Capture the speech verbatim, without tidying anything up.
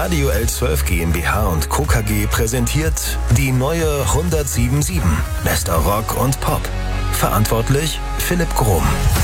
Radio L zwölf GmbH und Co. K G präsentiert die neue hundertsieben Komma sieben. Bester Rock und Pop. Verantwortlich Philipp Grumm.